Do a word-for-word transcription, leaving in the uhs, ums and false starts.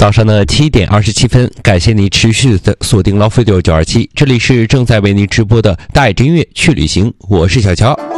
早上的七点二十七分，感谢您持续的锁定 Love Radio 九二七，这里是正在为您直播的大爱之音乐去旅行，我是小乔。